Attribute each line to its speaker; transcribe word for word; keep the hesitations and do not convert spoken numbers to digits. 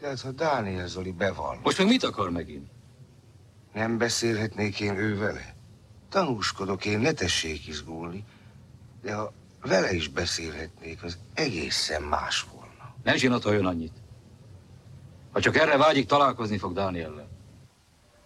Speaker 1: De hát, ha Dániel Zoli beval.
Speaker 2: Most meg mit akar megint?
Speaker 1: Nem beszélhetnék én ő vele? Tanúskodok én, ne tessék izgulni. De ha vele is beszélhetnék, az egészen más volna.
Speaker 2: Nem zsinatoljon annyit. Ha csak erre vágyik, találkozni fog Dániellel.